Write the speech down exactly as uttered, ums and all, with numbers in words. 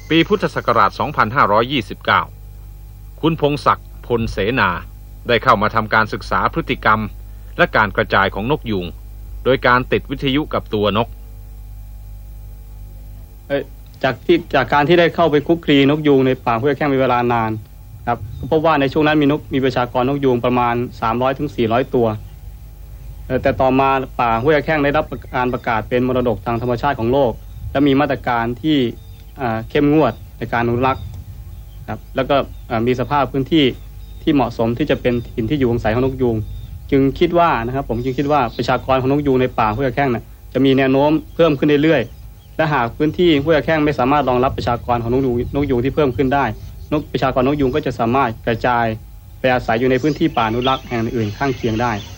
ปีพุทธศักราช สองพันห้าร้อยยี่สิบเก้า คุณพงศักดิ์ พลเสนาได้เข้ามาทำการศึกษาพฤติกรรมและการกระจายของนกยูงโดยการติดวิทยุกับตัวนกจากที่จากการที่ได้เข้าไปคุกคีนกยูงในป่าห้วยแข้งเป็นเวลานานครับก็พบว่าในช่วงนั้นมีนกมีประชากรนกยูงประมาณสามร้อยถึงสี่ร้อยตัวแต่ต่อมาป่าห้วยแข้งได้รับการประกาศเป็นมรดกทางธรรมชาติของโลกและมีมาตรการที่เข้มงวดในการอนุรักษ์ครับแล้วก็มีสภาพพื้นที่ที่เหมาะสมที่จะเป็นถิ่นที่อยู่อาศัยของนกยูงจึงคิดว่านะครับผมจึงคิดว่าประชากรของนกยูงในป่าห้วยแข้งน่ะจะมีแนวโน้มเพิ่มขึ้นเรื่อยๆและหากพื้นที่ห้วยแข้งไม่สามารถรองรับประชากรของนกยูงนกยูงที่เพิ่มขึ้นได้นกประชากรนกยูงก็จะสามารถกระจายไปอาศัยอยู่ในพื้นที่ป่าอนุรักษ์แห่งอื่นข้างเคียงได้